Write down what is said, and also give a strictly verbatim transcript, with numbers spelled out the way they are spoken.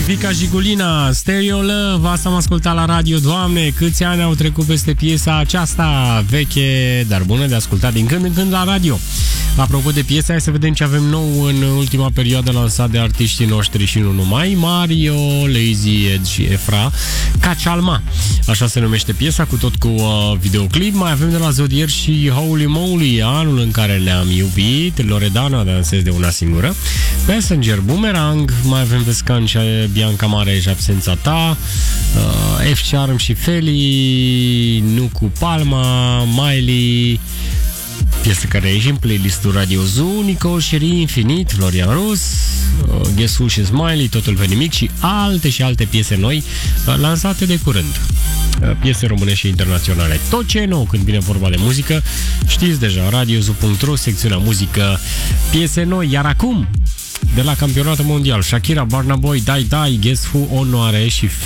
Vica Jigulina, Stereo Love, asta am ascultat la radio. Doamne, câți ani au trecut peste piesa aceasta veche, dar bună de ascultat din când în când la radio. Apropo de piesa, hai să vedem ce avem nou în ultima perioadă lansat de artiștii noștri și nu numai. Mario, Lazy, Ed și Efra, Cacalma, așa se numește piesa, cu tot cu uh, videoclip. Mai avem de la Zodier și Holy Moly, anul în care ne-am iubit, Loredana, dansez de una singură, Passenger, Boomerang, mai avem Vescan și Bianca Mare și Absența Ta, uh, F. Charm și Feli, Nu cu Palma, Miley, piesă care a ieșit în playlistul Radio Zoo, Nicole Sherry, Infinit, Florian Rus, uh, Guess Who și Smiley, Totul pe nimic și alte și alte piese noi uh, lansate de curând. Uh, piese românești și internaționale. Tot ce e nou când vine vorba de muzică, știți deja, radio zoo punct ro, secțiunea muzică, piese noi. Iar acum, de la campionatul mondial, Shakira, Burna Boy, Dai Dai, Guess Who, Onoare și